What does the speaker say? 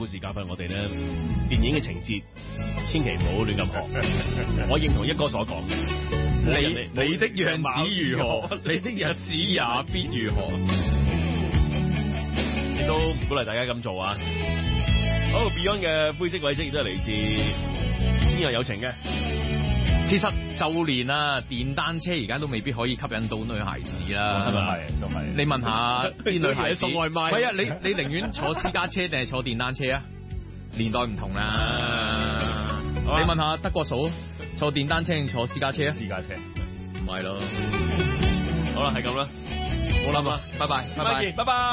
時教訓我哋咧，電影嘅情節千祈唔好亂咁學。我認同一哥所講嘅， 你的樣子如何，你的日子也必如何。 亦都唔鼓勵大家咁做啊！好 Beyond 嘅灰色軌跡亦都係嚟自天若有情嘅。 其實就連啊電單車而家都未必可以吸引到女孩子啦， 係咪？都係。 你問下啲女孩子送外賣。 係啊，你寧願坐私家車定係坐電單車啊？年代唔同啦。你問下德國嫂，坐電單車定坐私家車啊？ 私家車。 唔係咯。 好啦，係咁啦，冇諗啦， 拜拜，拜拜。 拜拜。